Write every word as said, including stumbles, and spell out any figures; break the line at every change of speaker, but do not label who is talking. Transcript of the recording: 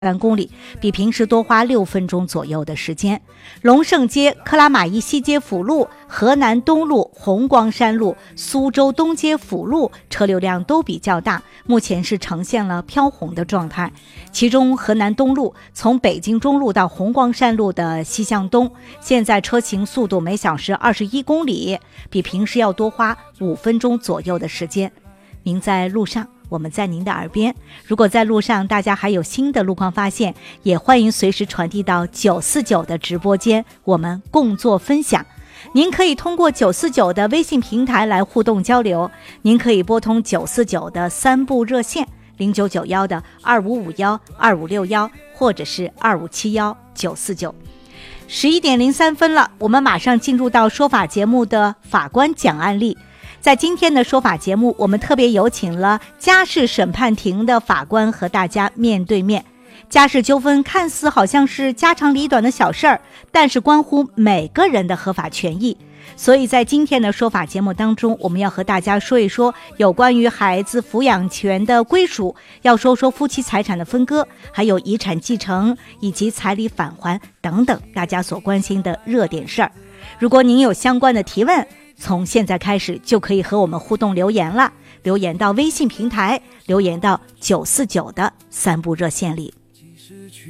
三公里，比平时多花六分钟左右的时间。龙胜街、克拉玛依西街辅路、河南东路、红光山路、苏州东街辅路车流量都比较大，目前是呈现了飘红的状态。其中河南东路从北京中路到红光山路的西向东，现在车行速度每小时二十一公里，比平时要多花五分钟左右的时间。您在路上，我们在您的耳边。如果在路上大家还有新的路况发现，也欢迎随时传递到九四九的直播间，我们共做分享。您可以通过九四九的微信平台来互动交流，您可以拨通九四九的三部热线零九九一的二五五一、二五六一，或者是二五七一九四九。十一点零三分了，我们马上进入到说法节目的法官讲案例。在今天的说法节目，我们特别有请了家事审判庭的法官和大家面对面。家事纠纷看似好像是家长里短的小事儿，但是关乎每个人的合法权益。所以在今天的说法节目当中，我们要和大家说一说有关于孩子抚养权的归属，要说说夫妻财产的分割，还有遗产继承以及彩礼返还等等大家所关心的热点事儿。如果您有相关的提问，从现在开始就可以和我们互动留言了，留言到微信平台，留言到九四九的三部热线里。